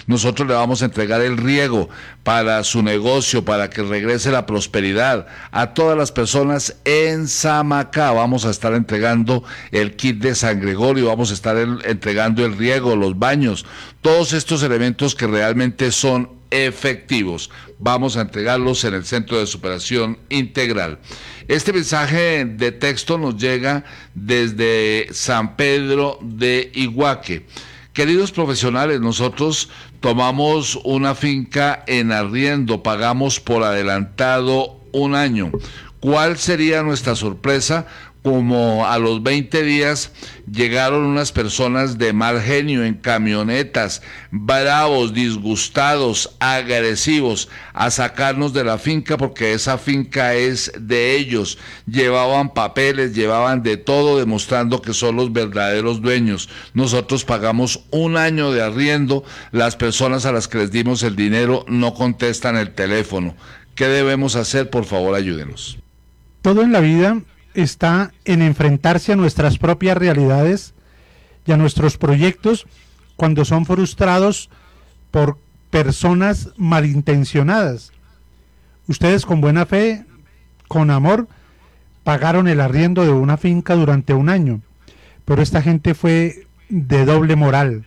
Nosotros le vamos a entregar el riego para su negocio, para que regrese la prosperidad a todas las personas en Samacá. Vamos a estar entregando el kit de San Gregorio, vamos a estar entregando el riego, los baños, todos estos elementos que realmente son efectivos. Vamos a entregarlos en el Centro de Superación Integral. Este mensaje de texto nos llega desde San Pedro de Iguaque. Queridos profesionales, nosotros tomamos una finca en arriendo, pagamos por adelantado un año. ¿Cuál sería nuestra sorpresa? Como a los 20 días llegaron unas personas de mal genio en camionetas, bravos, disgustados, agresivos, a sacarnos de la finca porque esa finca es de ellos. Llevaban papeles, llevaban de todo, demostrando que son los verdaderos dueños. Nosotros pagamos un año de arriendo, las personas a las que les dimos el dinero no contestan el teléfono. ¿Qué debemos hacer? Por favor, ayúdenos. Todo en la vida está en enfrentarse a nuestras propias realidades y a nuestros proyectos cuando son frustrados por personas malintencionadas. Ustedes con buena fe, con amor, pagaron el arriendo de una finca durante un año, pero esta gente fue de doble moral,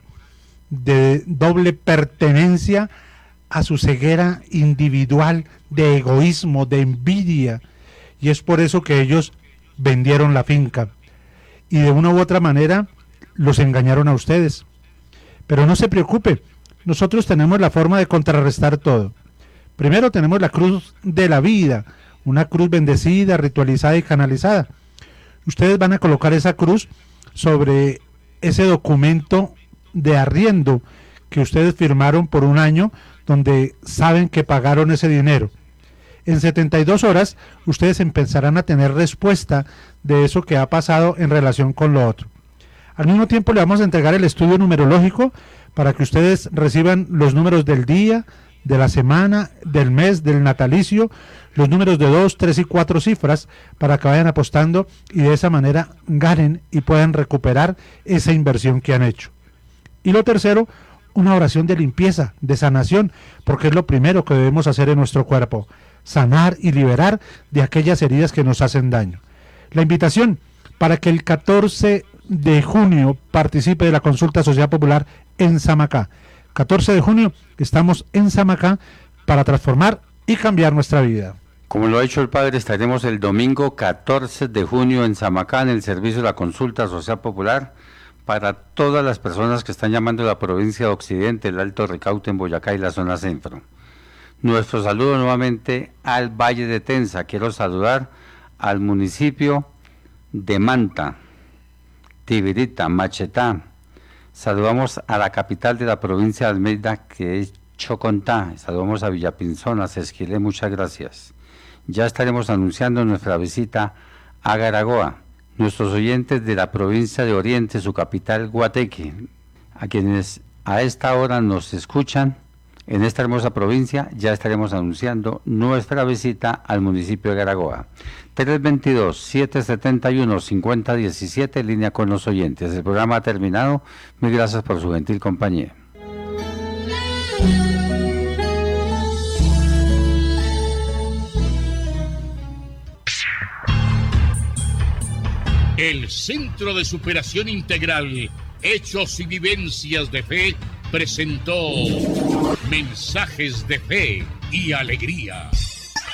de doble pertenencia a su ceguera individual, de egoísmo, de envidia, y es por eso que ellos vendieron la finca y de una u otra manera los engañaron a ustedes. Pero no se preocupe, nosotros tenemos la forma de contrarrestar todo. Primero tenemos la cruz de la vida, una cruz bendecida, ritualizada y canalizada. Ustedes van a colocar esa cruz sobre ese documento de arriendo que ustedes firmaron por un año, donde saben que pagaron ese dinero. En 72 horas, ustedes empezarán a tener respuesta de eso que ha pasado en relación con lo otro. Al mismo tiempo, le vamos a entregar el estudio numerológico para que ustedes reciban los números del día, de la semana, del mes, del natalicio, los números de 2, 3 y 4 cifras, para que vayan apostando y de esa manera ganen y puedan recuperar esa inversión que han hecho. Y lo tercero, una oración de limpieza, de sanación, porque es lo primero que debemos hacer en nuestro cuerpo. Sanar y liberar de aquellas heridas que nos hacen daño. La invitación para que el 14 de junio participe de la consulta social popular en Samacá. 14 de junio estamos en Samacá para transformar y cambiar nuestra vida. Como lo ha dicho el padre, estaremos el domingo 14 de junio en Samacá en el servicio de la consulta social popular para todas las personas que están llamando a la provincia de Occidente, el Alto Ricaute en Boyacá y la zona centro. Nuestro saludo nuevamente al Valle de Tensa. Quiero saludar al municipio de Manta, Tibirita, Machetá. Saludamos a la capital de la provincia de Almeida, que es Chocontá. Saludamos a Villapinzón, a Sesquilé, muchas gracias. Ya estaremos anunciando nuestra visita a Garagoa. Nuestros oyentes de la provincia de Oriente, su capital Guateque, a quienes a esta hora nos escuchan, en esta hermosa provincia ya estaremos anunciando nuestra visita al municipio de Garagoa. 322-771-5017, línea con los oyentes. El programa ha terminado. Muy gracias por su gentil compañía. El Centro de Superación Integral, Hechos y Vivencias de Fe, presentó Mensajes de Fe y Alegría.